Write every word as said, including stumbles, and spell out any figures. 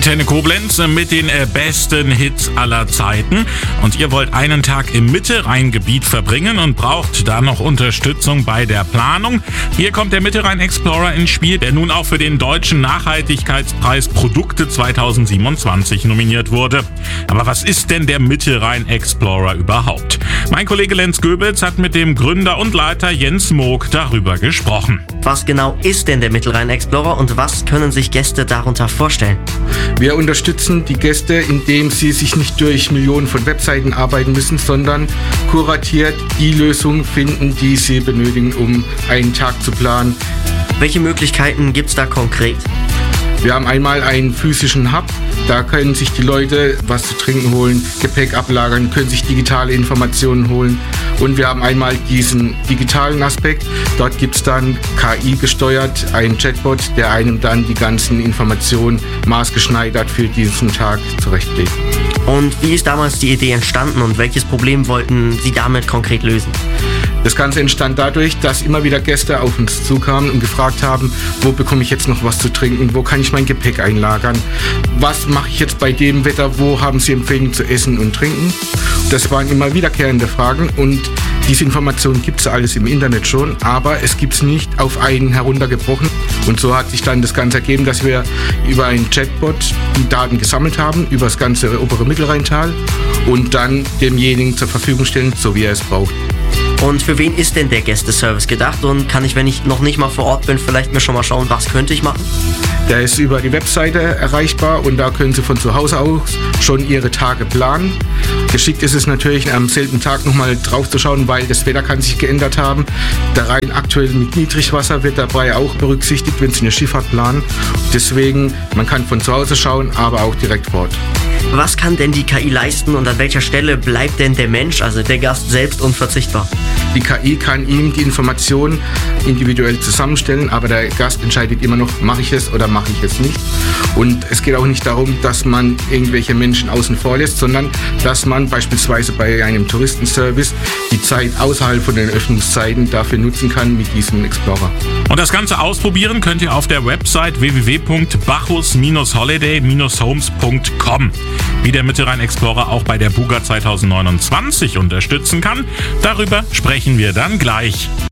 Antenne Koblenz mit den besten Hits aller Zeiten. Und ihr wollt einen Tag im Mittelrhein-Gebiet verbringen und braucht da noch Unterstützung bei der Planung. Hier kommt der Mittelrhein Explorer ins Spiel, der nun auch für den Deutschen Nachhaltigkeitspreis Produkte zweitausendsiebenundzwanzig nominiert wurde. Aber was ist denn der Mittelrhein Explorer überhaupt? Mein Kollege Lenz Goebels hat mit dem Gründer und Leiter Jens Moog darüber gesprochen. Was genau ist denn der Mittelrhein Explorer und was können sich Gäste darunter vorstellen? Wir unterstützen die Gäste, indem sie sich nicht durch Millionen von Webseiten arbeiten müssen, sondern kuratiert die Lösung finden, die sie benötigen, um einen Tag zu planen. Welche Möglichkeiten gibt es da konkret? Wir haben einmal einen physischen Hub, da können sich die Leute was zu trinken holen, Gepäck ablagern, können sich digitale Informationen holen. Und wir haben einmal diesen digitalen Aspekt, dort gibt es dann K I gesteuert, einen Chatbot, der einem dann die ganzen Informationen maßgeschneidert für diesen Tag zurechtlegt. Und wie ist damals die Idee entstanden und welches Problem wollten Sie damit konkret lösen? Das Ganze entstand dadurch, dass immer wieder Gäste auf uns zukamen und gefragt haben, wo bekomme ich jetzt noch was zu trinken, wo kann ich mein Gepäck einlagern, was mache ich jetzt bei dem Wetter, wo haben Sie Empfehlungen zu essen und trinken. Das waren immer wiederkehrende Fragen und diese Informationen gibt es alles im Internet schon, aber es gibt es nicht auf einen heruntergebrochen. Und so hat sich dann das Ganze ergeben, dass wir über einen Chatbot die Daten gesammelt haben, über das ganze obere Mittelrheintal und dann demjenigen zur Verfügung stellen, so wie er es braucht. Und für wen ist denn der Gästeservice gedacht und kann ich, wenn ich noch nicht mal vor Ort bin, vielleicht mir schon mal schauen, was könnte ich machen? Der ist über die Webseite erreichbar und da können Sie von zu Hause aus schon Ihre Tage planen. Geschickt ist es natürlich, am selben Tag nochmal drauf zu schauen, weil das Wetter kann sich geändert haben. Der Rhein aktuell mit Niedrigwasser wird dabei auch berücksichtigt, wenn Sie eine Schifffahrt planen. Deswegen, man kann von zu Hause schauen, aber auch direkt vor Ort. Was kann denn die K I leisten und an welcher Stelle bleibt denn der Mensch, also der Gast selbst, unverzichtbar? Die K I kann ihm die Informationen individuell zusammenstellen, aber der Gast entscheidet immer noch, mache ich es oder mache ich es nicht. Und es geht auch nicht darum, dass man irgendwelche Menschen außen vor lässt, sondern dass man beispielsweise bei einem Touristenservice die Zeit außerhalb von den Öffnungszeiten dafür nutzen kann mit diesem Explorer. Und das Ganze ausprobieren könnt ihr auf der Website w w w punkt bacchus Bindestrich holiday Bindestrich homes punkt com. Wie der Mittelrhein Explorer auch bei der Buga zweitausendneunundzwanzig unterstützen kann, darüber sprechen wir dann gleich.